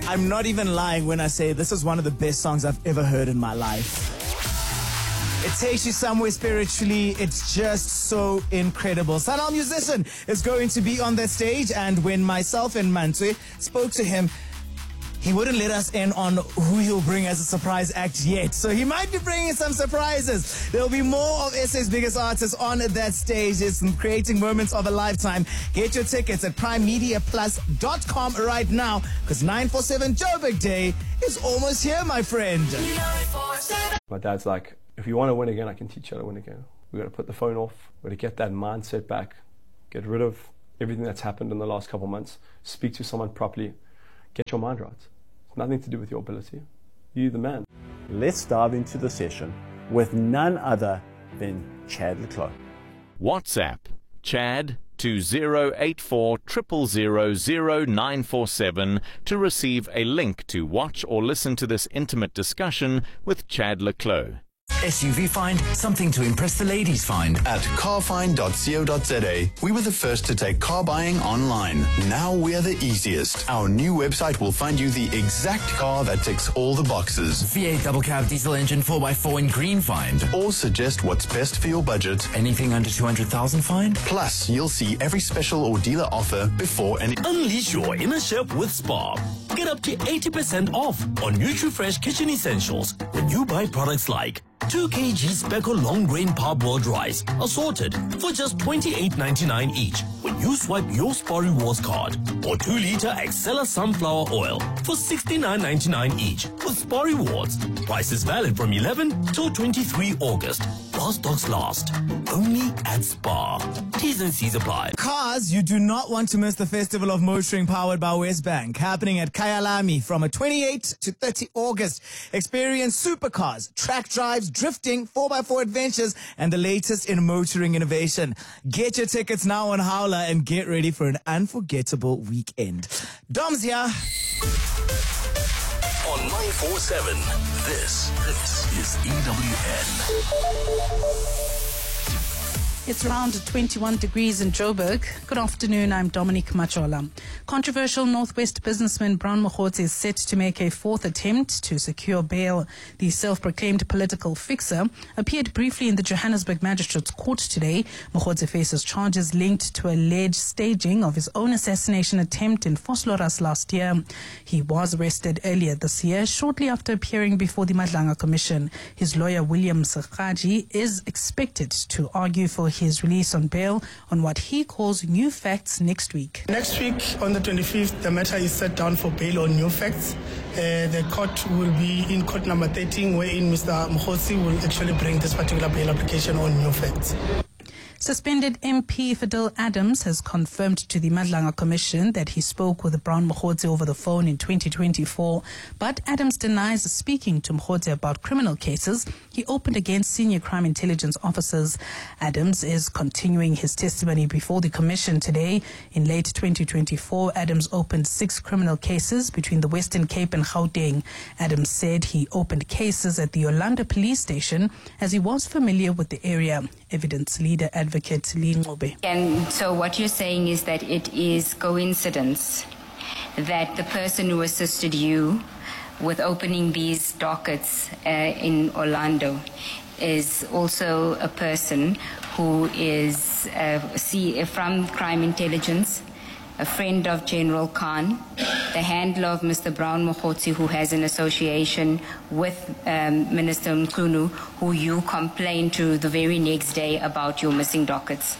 I'm not even lying when I say this is one of the best songs I've ever heard in my life. It takes you somewhere spiritually. It's just so incredible. Sanal Musician is going to be on that stage, and when myself and Mantwe spoke to him, he wouldn't let us in on who he'll bring as a surprise act yet. So he might be bringing some surprises. There'll be more of SA's biggest artists on that stage. It's creating moments of a lifetime. Get your tickets at primemediaplus.com right now, because 947 Joburg Day is almost here, my friend. My dad's like, if you want to win again, I can teach you how to win again. We've got to put the phone off. We've got to get that mindset back. Get rid of everything that's happened in the last couple of months. Speak to someone properly. Get your mind right. It's nothing to do with your ability. You're the man. Let's dive into the session with none other than Chad le Clos. WhatsApp Chad to 084 000 947 to receive a link to watch or listen to this intimate discussion with Chad le Clos. SUV Find, something to impress the ladies find. At carfind.co.za, we were the first to take car buying online. Now we're the easiest. Our new website will find you the exact car that ticks all the boxes. V8 double cab diesel engine 4x4 in green find. Or suggest what's best for your budget. Anything under 200,000 find. Plus, you'll see every special or dealer offer before any... Unleash your inner chef with Spar. Get up to 80% off on NutriFresh kitchen essentials when you buy products like 2 kg Speckle long grain parboiled rice, assorted, for just $28.99 each when you swipe your Spar Rewards card, or 2-liter Excella sunflower oil for $69.99 each with Spar Rewards. Price is valid from 11 till 23 August. While stocks last. Only at Spar. T's and C's apply. Cars, you do not want to miss the Festival of Motoring powered by Westbank, happening at Kyalami from 28 to 30 August. Experience supercars, track drives, drifting, 4x4 adventures, and the latest in motoring innovation. Get your tickets now on Howler and get ready for an unforgettable weekend. Dom's here. On 947, this is EWN. It's around 21 degrees in Joburg. Good afternoon, I'm Dominique Machola. Controversial Northwest businessman Brown Mokhotsi is set to make a fourth attempt to secure bail. The self-proclaimed political fixer appeared briefly in the Johannesburg Magistrates Court today. Mokhotsi faces charges linked to alleged staging of his own assassination attempt in Vosloorus last year. He was arrested earlier this year, shortly after appearing before the Madlanga Commission. His lawyer, William Sekhaji, is expected to argue for his release on bail on what he calls new facts next week. Next week, on the 25th, the matter is set down for bail on new facts. The court will be in court number 13, wherein Mr. Mokhotsi will actually bring this particular bail application on new facts. Suspended MP Fidel Adams has confirmed to the Madlanga Commission that he spoke with Brown Mokhotsi over the phone in 2024. But Adams denies speaking to Mokhotsi about criminal cases he opened against senior crime intelligence officers. Adams is continuing his testimony before the Commission today. In late 2024, Adams opened 6 criminal cases between the Western Cape and Gauteng. Adams said he opened cases at the Yolanda police station as he was familiar with the area. Evidence leader advocate Lee Ngobe. And so what you're saying is that it is coincidence that the person who assisted you with opening these dockets in Orlando is also a person who is from crime intelligence, a friend of General Khan, the handler of Mr. Brown Mokhotsi, who has an association with Minister Mkhunu, who you complained to the very next day about your missing dockets.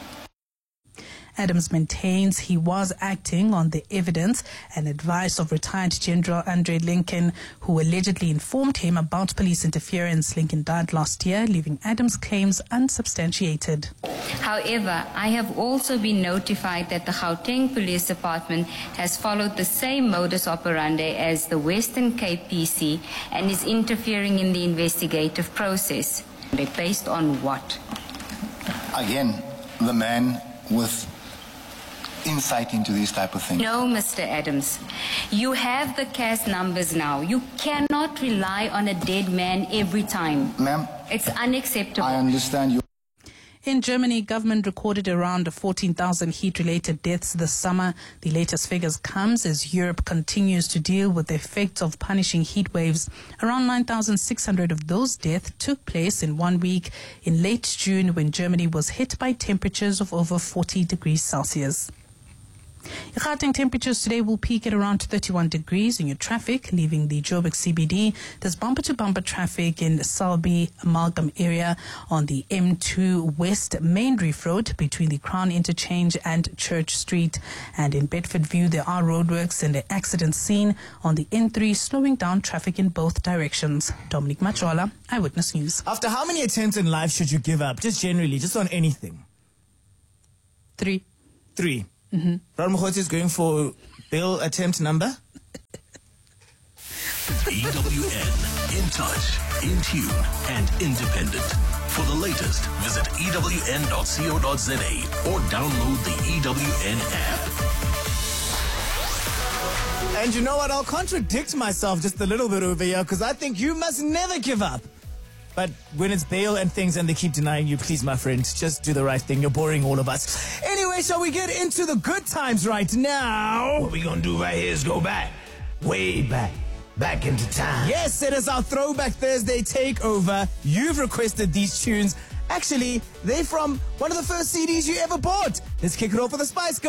Adams maintains he was acting on the evidence and advice of retired General Andre Lincoln, who allegedly informed him about police interference. Lincoln died last year, leaving Adams' claims unsubstantiated. However, I have also been notified that the Gauteng Police Department has followed the same modus operandi as the Western Cape PC and is interfering in the investigative process. Based on what? Again, the man with insight into these type of things. No, Mr. Adams. You have the cast numbers now. You cannot rely on a dead man every time. Ma'am, it's unacceptable. I understand you. In Germany, government recorded around 14,000 heat-related deaths this summer. The latest figures comes as Europe continues to deal with the effects of punishing heat waves. Around 9,600 of those deaths took place in 1 week in late June when Germany was hit by temperatures of over 40 degrees Celsius. Gauteng temperatures today will peak at around 31 degrees in your traffic, leaving the Joburg CBD. There's bumper-to-bumper traffic in Selby Amalgam area on the M2 West Main Reef Road between the Crown Interchange and Church Street. And in Bedford View, there are roadworks and an accident scene on the N3, slowing down traffic in both directions. Dominic Machola, Eyewitness News. After how many attempts in life should you give up? Just generally, just on anything. 3. 3. Brown Mokhotsi is going for bail attempt number? EWN, in touch, in tune, and independent. For the latest, visit ewn.co.za or download the EWN app. And you know what? I'll contradict myself just a little bit over here because I think you must never give up. But when it's bail and things and they keep denying you, please, my friend, just do the right thing. You're boring all of us. Anyway, shall we get into the good times right now? What we gonna do right here is go back, way back into time. Yes, it is our Throwback Thursday takeover. You've requested these tunes. Actually, they're from one of the first CDs you ever bought. Let's kick it off with the Spice Girls.